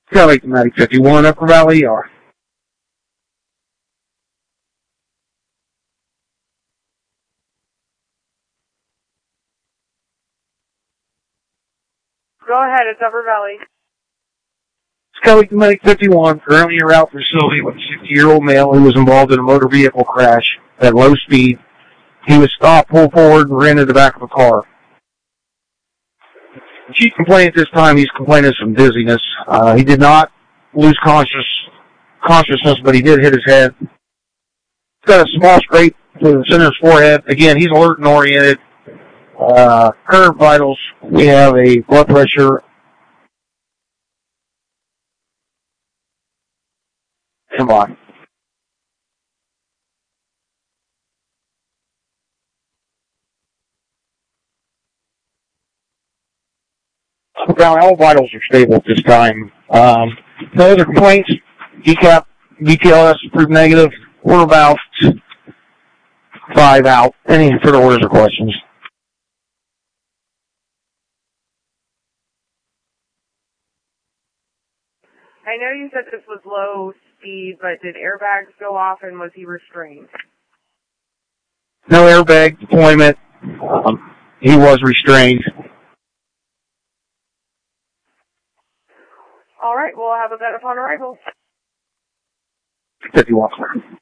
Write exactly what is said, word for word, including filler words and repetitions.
Skelly to Medic fifty-one, Upper Valley E R. Go ahead, it's Upper Valley. Skelly to Medic fifty-one, currently en route for Sylvia with a sixty-year-old male who was involved in a motor vehicle crash at low speed. He was stopped, pulled forward, and ran into the back of a car. Chief complaint at this time, he's complaining of some dizziness. Uh, he did not lose conscious, consciousness, but he did hit his head. He's got a small scrape to the center of his forehead. Again, he's alert and oriented. Uh, current vitals, we have a blood pressure. Come on. Now, all vitals are stable at this time. Um, no other complaints. D CAP, B T L S proved negative. We're about five out. Any further orders or questions? I know you said this was low speed, but did airbags go off and was he restrained? No airbag deployment. Um, he was restrained. All right, we'll have a bet upon arrival. fifty-one.